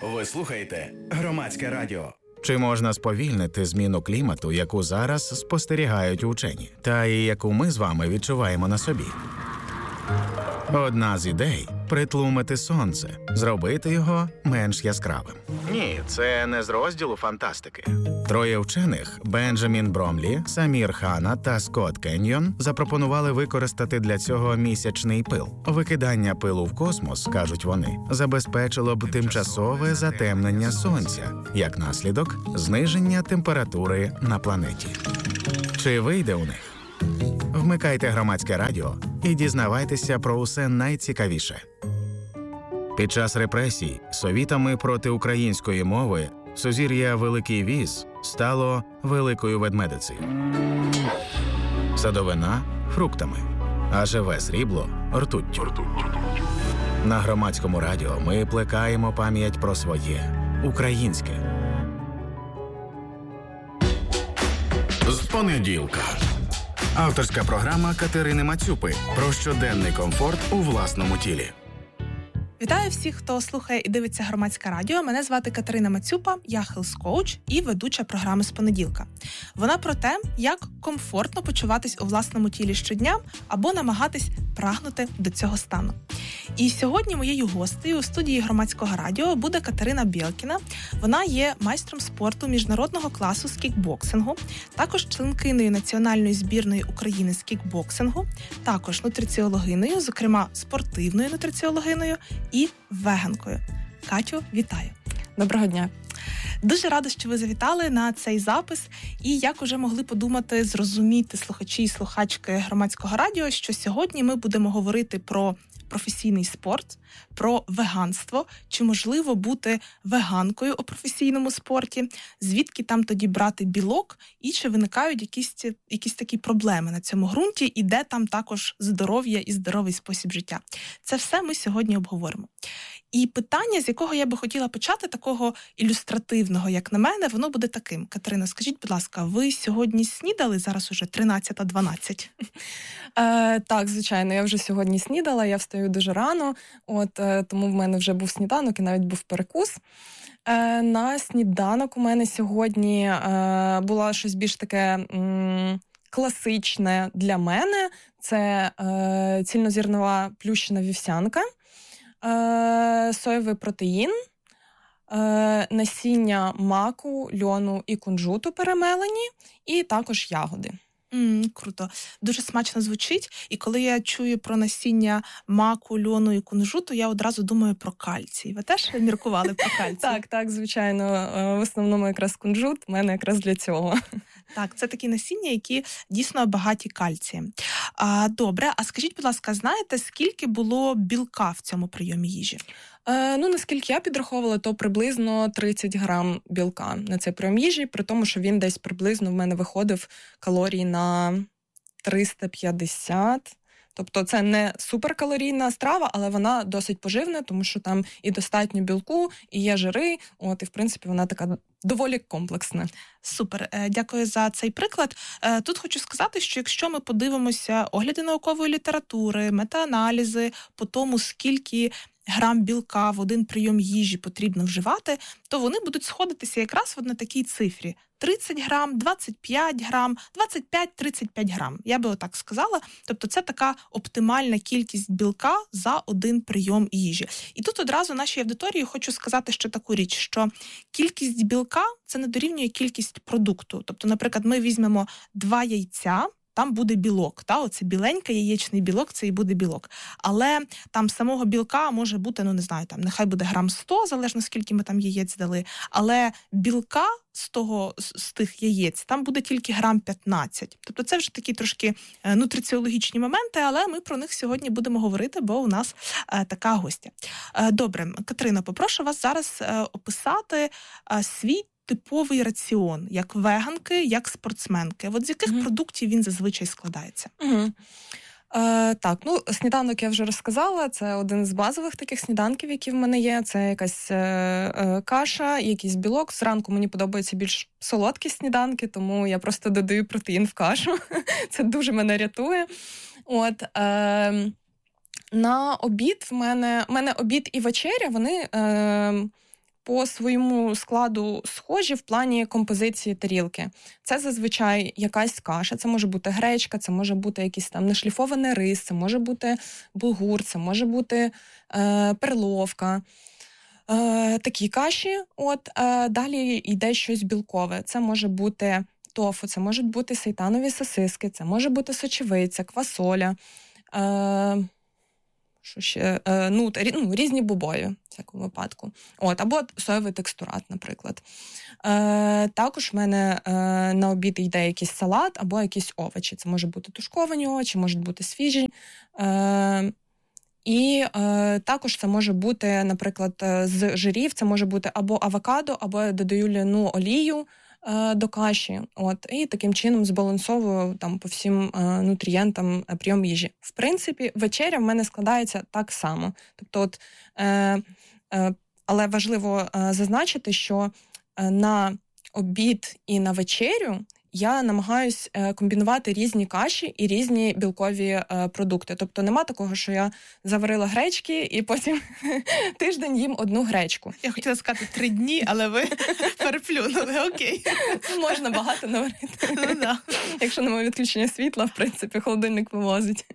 Ви слухаєте Громадське радіо. Чи можна сповільнити зміну клімату, яку зараз спостерігають учені, та і яку ми з вами відчуваємо на собі? Одна з ідей – притлумити сонце, зробити його менш яскравим. Ні, це не з розділу фантастики. Троє вчених – Бенджамін Бромлі, Самір Хана та Скотт Кеньйон – запропонували використати для цього місячний пил. Викидання пилу в космос, кажуть вони, забезпечило б тимчасове затемнення сонця, як наслідок – зниження температури на планеті. Чи вийде у них? Вмикайте Громадське радіо і дізнавайтеся про усе найцікавіше. Під час репресій совітами проти української мови сузір'я Великий Віз стало Великою Ведмедицею. Садовина – фруктами, а живе срібло – ртуттю. На Громадському радіо ми плекаємо пам'ять про своє українське. З понеділка. Авторська програма Катерини Мацюпи про щоденний комфорт у власному тілі. Вітаю всіх, хто слухає і дивиться Громадське радіо. Мене звати Катерина Мацюпа, я хелс-коуч і ведуча програми «З понеділка». Вона про те, як комфортно почуватись у власному тілі щодня або намагатись прагнути до цього стану. І сьогодні моєю гостею у студії Громадського радіо буде Катерина Бєлкіна. Вона є майстром спорту міжнародного класу з кікбоксингу, також членкинею національної збірної України з кікбоксингу, також нутриціологинею, зокрема спортивною нутриціологинею і веганкою. Катю, вітаю! Доброго дня! Дуже рада, що ви завітали на цей запис. І як уже могли подумати, зрозуміти слухачі і слухачки Громадського радіо, що сьогодні ми будемо говорити про професійний спорт, про веганство, чи можливо бути веганкою у професійному спорті, звідки там тоді брати білок, і чи виникають якісь такі проблеми на цьому ґрунті, і де там також здоров'я і здоровий спосіб життя. Це все ми сьогодні обговоримо. І питання, з якого я би хотіла почати, такого ілюстративного, як на мене, воно буде таким. Катерина, скажіть, будь ласка, ви сьогодні снідали? Зараз уже 13:12. Так, звичайно, я вже сьогодні снідала, я встаю дуже рано, тому в мене вже був сніданок і навіть був перекус. На сніданок у мене сьогодні було щось більш таке класичне для мене. Це цільнозернова плющена вівсянка, соєвий протеїн, насіння маку, льону і кунжуту перемелені, і також ягоди. Круто. Дуже смачно звучить. І коли я чую про насіння маку, льону і кунжуту, я одразу думаю про кальцій. Ви теж міркували про кальцій? Так, звичайно. В основному якраз кунжут в мене якраз для цього. Так, це такі насіння, які дійсно багаті кальцієм. Добре, а скажіть, будь ласка, знаєте, скільки було білка в цьому прийомі їжі? Наскільки я підраховувала, то приблизно 30 грам білка на цей прийом їжі, при тому, що він десь приблизно в мене виходив калорій на 350. Тобто це не суперкалорійна страва, але вона досить поживна, тому що там і достатньо білку, і є жири, і в принципі вона така доволі комплексна. Супер, дякую за цей приклад. Тут хочу сказати, що якщо ми подивимося огляди наукової літератури, метааналізи по тому, скільки грам білка в один прийом їжі потрібно вживати, то вони будуть сходитися якраз на такій цифрі. 30 грам, 25 грам, 25-35 грам. Я би отак сказала. Тобто це така оптимальна кількість білка за один прийом їжі. І тут одразу нашій аудиторії хочу сказати ще таку річ, що кількість білка – це не дорівнює кількість продукту. Тобто, наприклад, ми візьмемо 2 яйця, там буде білок, оце біленький яєчний білок, це і буде білок. Але там самого білка може бути, нехай буде грам 100, залежно скільки ми там яєць дали, але білка з тих яєць там буде тільки грам 15. Тобто це вже такі трошки нутриціологічні моменти, але ми про них сьогодні будемо говорити, бо у нас така гостя. Добре, Катерино, попрошу вас зараз описати свій типовий раціон, як веганки, як спортсменки. От з яких продуктів він зазвичай складається? Так, сніданок я вже розказала, це один з базових таких сніданків, які в мене є. Це якась каша, якийсь білок. Зранку мені подобаються більш солодкі сніданки, тому я просто додаю протеїн в кашу. Це дуже мене рятує. На обід в мене обід і вечеря, вони по своєму складу схожі в плані композиції тарілки. Це зазвичай якась каша, це може бути гречка, це може бути якийсь там нешліфований рис, це може бути булгур, це може бути перловка. Такі каші. Далі йде щось білкове. Це може бути тофу, це можуть бути сейтанові сосиски, це може бути сочевиця, квасоля, що ще? Різні бобові, в всякому випадку. Або соєвий текстурат, наприклад. Також в мене на обід йде якийсь салат або якісь овочі. Це може бути тушковані овочі, можуть бути свіжі. І також це може бути, наприклад, з жирів, це може бути або авокадо, або я додаю ляну олію до каші. І таким чином збалансовую там по всім нутрієнтам прийом їжі. В принципі, вечеря в мене складається так само. Тобто, але важливо зазначити, що на обід і на вечерю я намагаюсь комбінувати різні каші і різні білкові продукти. Тобто нема такого, що я заварила гречки і потім тиждень їм одну гречку. Я хотіла сказати 3 дні, але ви переплюнули, окей. Можна багато наварити. Якщо немає відключення світла, в принципі, холодильник вивозить.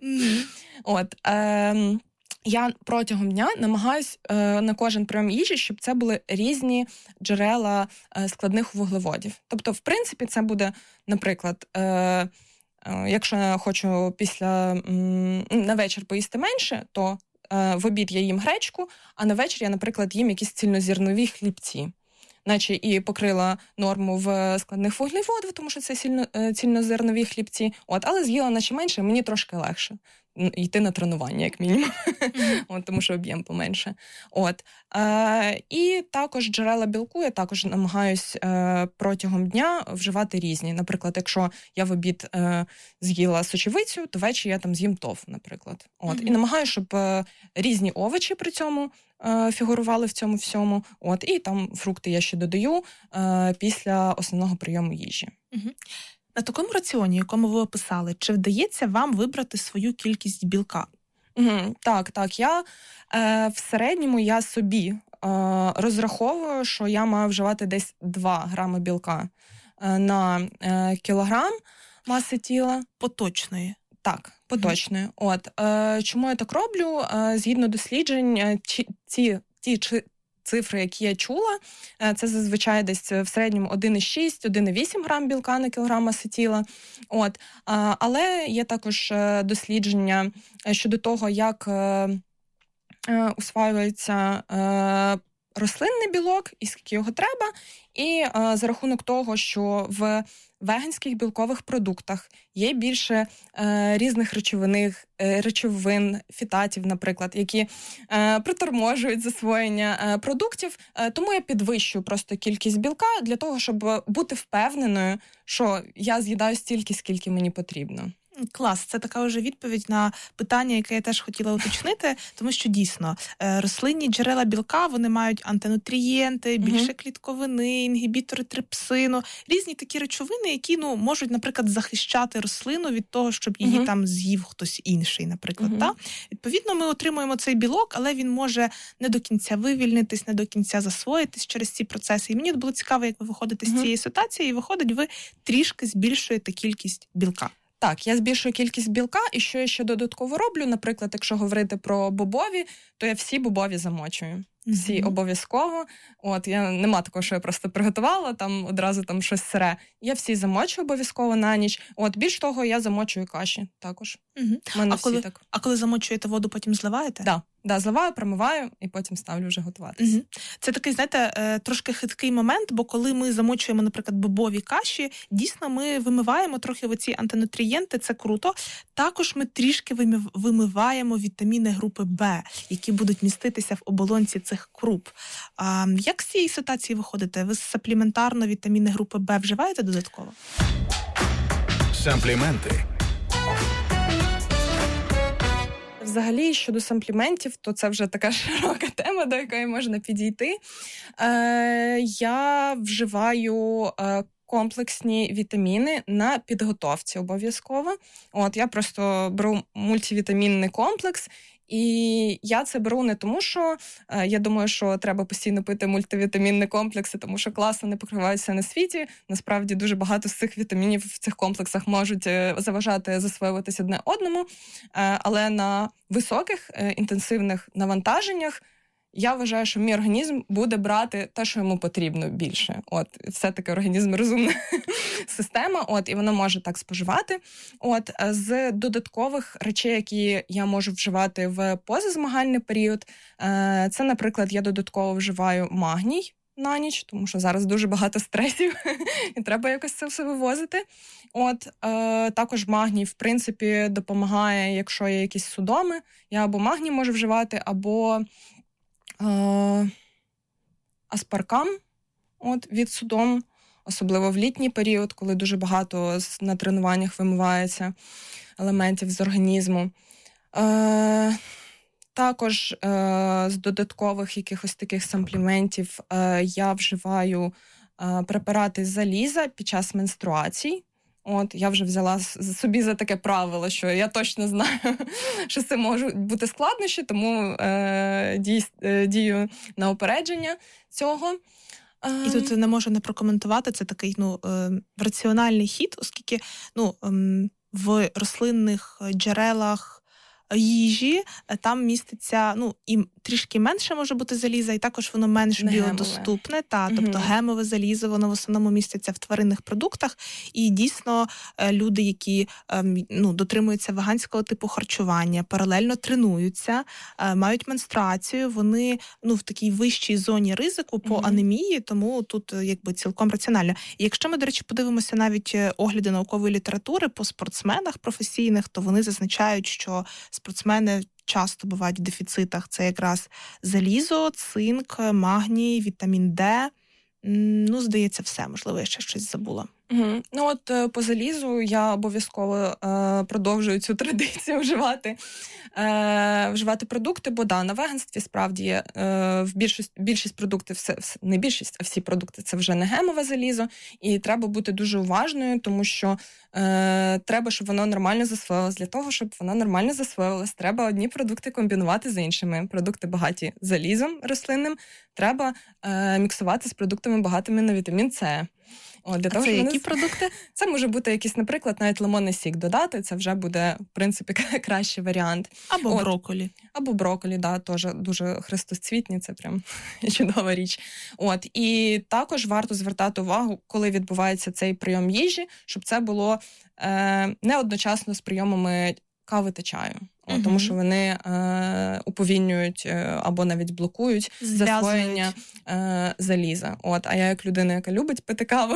Я протягом дня намагаюсь на кожен прийом їжі, щоб це були різні джерела складних вуглеводів. Тобто, в принципі, це буде, наприклад, якщо я хочу на вечір поїсти менше, то в обід я їм гречку, а на вечір я, наприклад, їм якісь цільнозернові хлібці. Наче і покрила норму в складних вуглеводів, тому що це цільнозернові хлібці, але з'їла наче менше, мені трошки легше йти на тренування, як мінімум, тому що об'єм поменше. І також джерела білку я також намагаюсь протягом дня вживати різні. Наприклад, якщо я в обід з'їла сочевицю, то ввечері я там з'їм тофу, наприклад. І намагаюся, щоб різні овочі при цьому фігурували в цьому всьому. І там фрукти я ще додаю після основного прийому їжі. На такому раціоні, якому ви описали, чи вдається вам вибрати свою кількість білка? Так. Я в середньому я собі розраховую, що я маю вживати десь 2 грами білка на кілограм маси тіла. Поточної? Так, поточної. Чому я так роблю? Згідно досліджень, ті цифри, які я чула, це зазвичай десь в середньому 1,6-1,8 грам білка на кілограм маси тіла. Але є також дослідження щодо того, як усваюється рослинний білок і скільки його треба, і за рахунок того, що в веганських білкових продуктах є більше різних речовин, фітатів, наприклад, які приторможують засвоєння продуктів, тому я підвищую просто кількість білка для того, щоб бути впевненою, що я з'їдаю стільки, скільки мені потрібно. Клас, це така вже відповідь на питання, яке я теж хотіла уточнити, тому що дійсно рослинні джерела білка, вони мають антинутрієнти, більше клітковини, інгібітори трипсину, різні такі речовини, які можуть, наприклад, захищати рослину від того, щоб її там з'їв хтось інший, наприклад. Та? Відповідно, ми отримуємо цей білок, але він може не до кінця вивільнитись, не до кінця засвоїтись через ці процеси. І мені було цікаво, як ви виходите з цієї ситуації, і виходить, ви трішки збільшуєте кількість білка. Так, я збільшую кількість білка, і що я ще додатково роблю, наприклад, якщо говорити про бобові, то я всі бобові замочую. Всі обов'язково. Нема такого, що я просто приготувала, там одразу там щось сире. Я всі замочую обов'язково на ніч. Більш того, я замочую каші також. А коли замочуєте воду, потім зливаєте? Да, зливаю, промиваю і потім ставлю вже готуватися. Це такий, знаєте, трошки хиткий момент, бо коли ми замочуємо, наприклад, бобові каші, дійсно ми вимиваємо трохи оці антинутрієнти, це круто. Також ми трішки вимиваємо вітаміни групи Б, які будуть міститися в оболонці цих круп. Як з цієї ситуації виходите? Ви сапліментарно вітаміни групи Б вживаєте додатково? Сампліменти. Взагалі, щодо сампліментів, то це вже така широка тема, до якої можна підійти. Я вживаю комплексні вітаміни на підготовці обов'язково. Я просто беру мультивітамінний комплекс І я це беру не тому, що я думаю, що треба постійно пити мультивітамінні комплекси, тому що класно не покриваються на світі. Насправді дуже багато з цих вітамінів в цих комплексах можуть заважати засвоюватися одне одному. Але на високих інтенсивних навантаженнях я вважаю, що мій організм буде брати те, що йому потрібно більше. Все-таки організм розумна система, і воно може так споживати. З додаткових речей, які я можу вживати в позазмагальний період, це, наприклад, я додатково вживаю магній на ніч, тому що зараз дуже багато стресів, і треба якось це все вивозити. Також магній, в принципі, допомагає, якщо є якісь судоми. Я або магній можу вживати, або аспаркам від судом, особливо в літній період, коли дуже багато на тренуваннях вимивається елементів з організму. Також з додаткових якихось таких сампліментів я вживаю препарати з заліза під час менструацій. Я вже взяла собі за таке правило, що я точно знаю, що це можуть бути складнощі, тому дію на опередження цього. І тут не можу не прокоментувати, це такий раціональний хід, оскільки в рослинних джерелах їжі там міститься, і трішки менше може бути заліза, і також воно менш біодоступне. Тобто гемове залізо, воно в основному міститься в тваринних продуктах. І дійсно люди, які дотримуються веганського типу харчування, паралельно тренуються, мають менструацію, вони в такій вищій зоні ризику по анемії, тому тут цілком раціонально. І якщо ми, до речі, подивимося навіть огляди наукової літератури по спортсменах професійних, то вони зазначають, що спортсмени часто бувають в дефіцитах. Це якраз залізо, цинк, магній, вітамін Д. Здається, все. Можливо, я ще щось забула. По залізу я обов'язково продовжую цю традицію вживати продукти, бо на веганстві справді в більшість продуктів, не більшість, а всі продукти це вже не гемове залізо, і треба бути дуже уважною, тому що треба, щоб воно нормально засвоювалось. Для того, щоб воно нормально засвоювалось, треба одні продукти комбінувати з іншими. Продукти багаті залізом рослинним треба міксувати з продуктами багатими на вітамін С. Це які продукти? Це може бути якийсь, наприклад, навіть лимонний сік додати, це вже буде, в принципі, кращий варіант. Або брокколі. Або брокколі, теж дуже хрестоцвітні, це прям чудова річ. І також варто звертати увагу, коли відбувається цей прийом їжі, щоб це було не одночасно з прийомами кави та чаю. Тому що вони уповільнюють або навіть блокують засвоєння заліза. А я як людина, яка любить пити каву,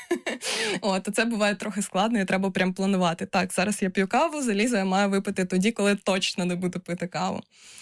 то це буває трохи складно і треба прям планувати. Так, зараз я п'ю каву, залізо я маю випити тоді, коли точно не буду пити каву.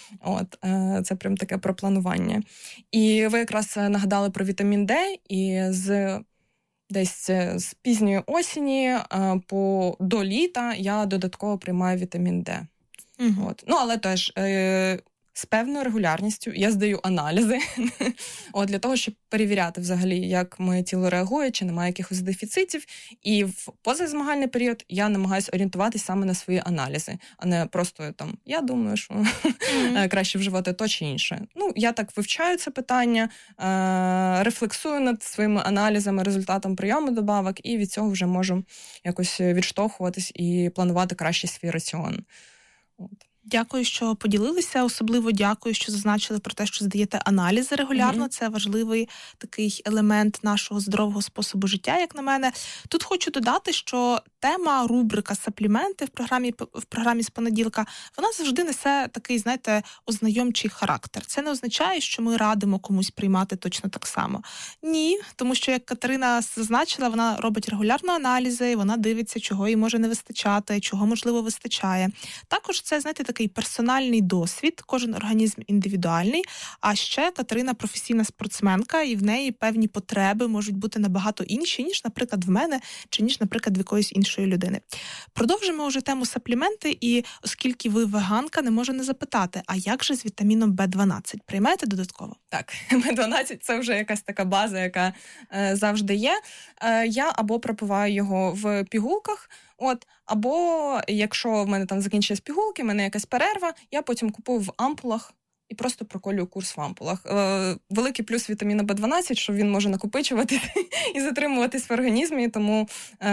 Це прям таке про планування. І ви якраз нагадали про вітамін Д, і десь з пізньої осені до літа я додатково приймаю вітамін Д. Але теж з певною регулярністю я здаю аналізи для того, щоб перевіряти взагалі, як моє тіло реагує, чи немає якихось дефіцитів. І в позазмагальний період я намагаюся орієнтуватись саме на свої аналізи, а не просто я думаю, що краще вживати то чи інше. Я так вивчаю це питання, рефлексую над своїми аналізами, результатом прийому добавок, і від цього вже можу якось відштовхуватись і планувати краще свій раціон. Дякую, що поділилися. Особливо дякую, що зазначили про те, що здаєте аналізи регулярно. Це важливий такий елемент нашого здорового способу життя, як на мене. Тут хочу додати, що тема, рубрика «Сапліменти» в програмі з понеділка, вона завжди несе такий, ознайомчий характер. Це не означає, що ми радимо комусь приймати точно так само. Ні, тому що, як Катерина зазначила, вона робить регулярно аналізи, вона дивиться, чого їй може не вистачати, чого, можливо, вистачає. Також це, такий персональний досвід, кожен організм індивідуальний, а ще Катерина професійна спортсменка, і в неї певні потреби можуть бути набагато інші, ніж, наприклад, в мене, чи ніж, наприклад, в якоїсь іншої людини. Продовжимо вже тему сапліменти, і оскільки ви веганка, не можу не запитати, а як же з вітаміном В12? Приймаєте додатково? Так, В12 – це вже якась така база, яка завжди є. Я або пропиваю його в пігулках, От, або якщо в мене там закінчились пігулки, в мене якась перерва, я потім купую в ампулах і просто проколюю курс в ампулах. Великий плюс вітаміна В12, що він може накопичувати і затримуватись в організмі, тому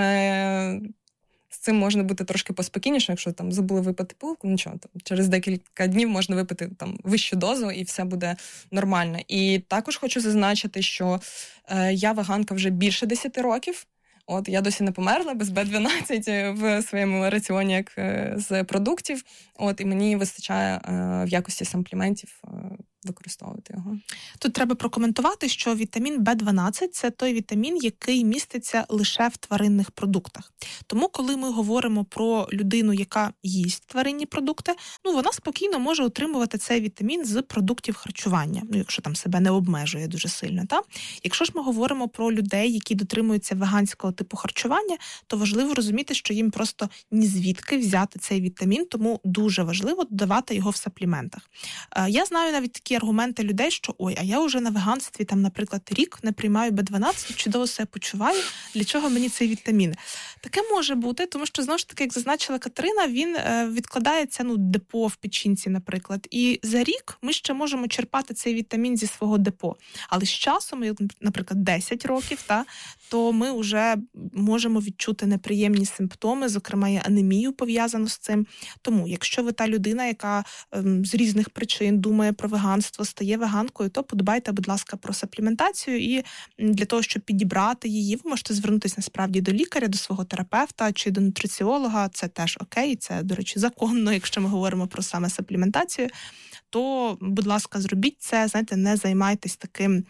з цим можна бути трошки поспокійніше, якщо там забули випити пилку, нічого, там, через декілька днів можна випити там вищу дозу і все буде нормально. І також хочу зазначити, що я веганка вже більше 10 років. От, я досі не померла без Б12 в своєму раціоні як з продуктів. От, і мені вистачає в якості сампліментів використовувати його. Тут треба прокоментувати, що вітамін В12 – це той вітамін, який міститься лише в тваринних продуктах. Тому, коли ми говоримо про людину, яка їсть тваринні продукти, вона спокійно може отримувати цей вітамін з продуктів харчування, якщо там себе не обмежує дуже сильно. Та? Якщо ж ми говоримо про людей, які дотримуються веганського типу харчування, то важливо розуміти, що їм просто ні звідки взяти цей вітамін, тому дуже важливо додавати його в сапліментах. Я знаю навіть такі аргументи людей, що а я вже на веганстві, там, наприклад, рік не приймаю Б12, чудово себе почуваю, для чого мені цей вітамін? Таке може бути, тому що, знову ж таки, як зазначила Катерина, він відкладається, депо в печінці, наприклад. І за рік ми ще можемо черпати цей вітамін зі свого депо. Але з часом, наприклад, 10 років, то ми вже можемо відчути неприємні симптоми, зокрема і анемію пов'язану з цим. Тому, якщо ви та людина, яка з різних причин думає про веганство, стає веганкою, то подбайте, будь ласка, про сапліментацію, і для того, щоб підібрати її, ви можете звернутися насправді до лікаря, до свого терапевта чи до нутриціолога. Це теж окей, це, до речі, законно, якщо ми говоримо про саме сапліментацію. То, будь ласка, зробіть це, знаєте, не займайтесь таким,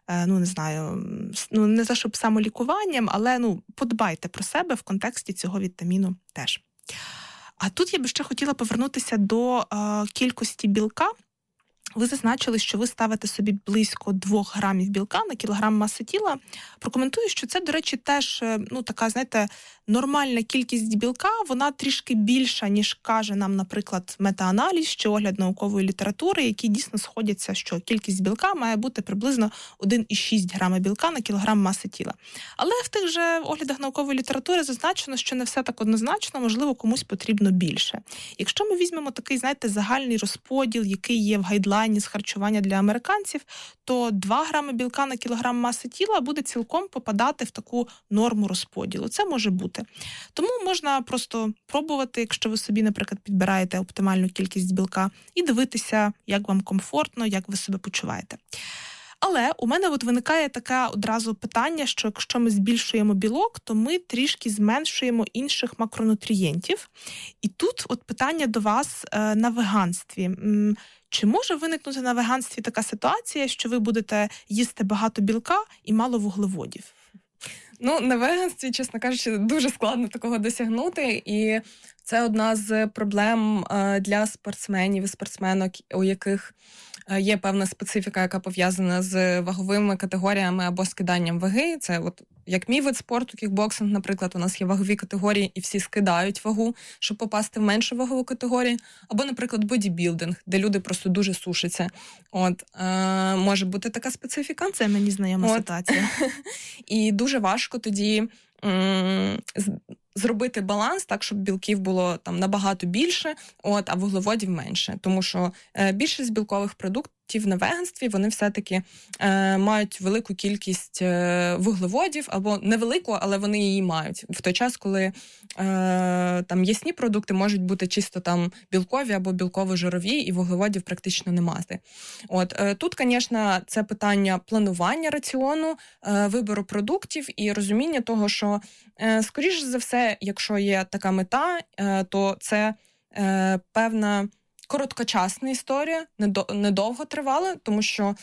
не те, щоб самолікуванням, але, подбайте про себе в контексті цього вітаміну теж. А тут я би ще хотіла повернутися до кількості білка. Ви зазначили, що ви ставите собі близько 2 грамів білка на кілограм маси тіла. Прокоментую, що це, до речі, теж, така, знаєте, нормальна кількість білка, вона трішки більша, ніж каже нам, наприклад, метааналіз чи огляд наукової літератури, які дійсно сходяться, що кількість білка має бути приблизно 1,6 грама білка на кілограм маси тіла. Але в тих же оглядах наукової літератури зазначено, що не все так однозначно, можливо, комусь потрібно більше. Якщо ми візьмемо такий, знаєте, загальний розподіл, який є в гайдлайні з харчування для американців, то 2 грами білка на кілограм маси тіла буде цілком попадати в таку норму розподілу. Це може бути. Тому можна просто пробувати, якщо ви собі, наприклад, підбираєте оптимальну кількість білка, і дивитися, як вам комфортно, як ви себе почуваєте. Але у мене виникає таке одразу питання, що якщо ми збільшуємо білок, то ми трішки зменшуємо інших макронутрієнтів. І тут питання до вас на веганстві. Чи може виникнути на веганстві така ситуація, що ви будете їсти багато білка і мало вуглеводів? На веганстві, чесно кажучи, дуже складно такого досягнути, і це одна з проблем для спортсменів і спортсменок, у яких є певна специфіка, яка пов'язана з ваговими категоріями або скиданням ваги. Це як мій вид спорту, кікбоксинг, наприклад, у нас є вагові категорії, і всі скидають вагу, щоб попасти в меншу вагову категорію. Або, наприклад, бодібілдинг, де люди просто дуже сушаться. Може бути така специфіка. Це мені знайома ситуація. І дуже важко тоді зробити баланс так, щоб білків було там набагато більше, а вуглеводів менше. Тому що більшість білкових продуктів на веганстві, вони все-таки мають велику кількість вуглеводів, або невелику, але вони її мають. В той час, коли там м'ясні продукти можуть бути чисто там білкові або білково-жирові, і вуглеводів практично не мати. Тут, звісно, це питання планування раціону, вибору продуктів і розуміння того, що, скоріш за все, якщо є така мета, то це певна короткочасна історія, недовго тривала, тому що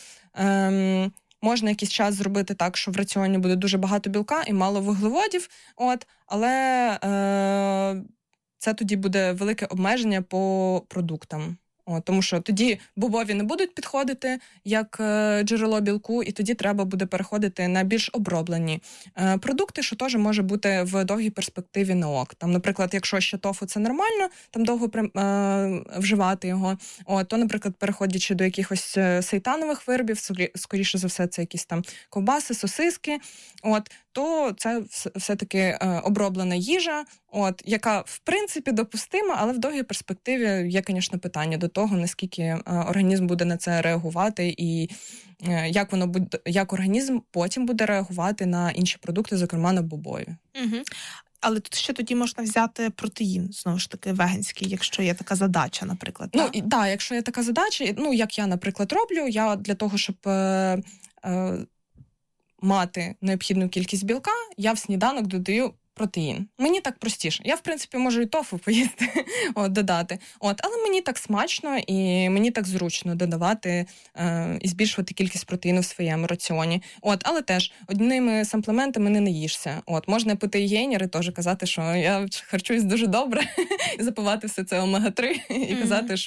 можна якийсь час зробити так, що в раціоні буде дуже багато білка і мало вуглеводів, але це тоді буде велике обмеження по продуктам. Тому що тоді бобові не будуть підходити як джерело білку, і тоді треба буде переходити на більш оброблені продукти, що теж може бути в довгій перспективі на ок. Там, наприклад, якщо ще тофу це нормально, там довго вживати його, то, наприклад, переходячи до якихось сейтанових виробів, скоріше за все, це якісь там ковбаси, сосиски, то це все-таки оброблена їжа, яка в принципі допустима, але в довгій перспективі є, звісно, питання до того, наскільки організм буде на це реагувати і як організм потім буде реагувати на інші продукти, зокрема на бобові. Угу. Але тут ще тоді можна взяти протеїн, знову ж таки, веганський, якщо є така задача, наприклад. Так, якщо є така задача, як я, наприклад, роблю, я для того, щоб мати необхідну кількість білка, я в сніданок додаю протеїн. Мені так простіше. Я, в принципі, можу і тофу поїсти, додати. Але мені так смачно і мені так зручно додавати і збільшувати кількість протеїну в своєму раціоні. Але теж одними самплементами не наїшся. Можна пити гейнер і теж казати, що я харчуюсь дуже добре, і запивати все це омега-3, і казати, що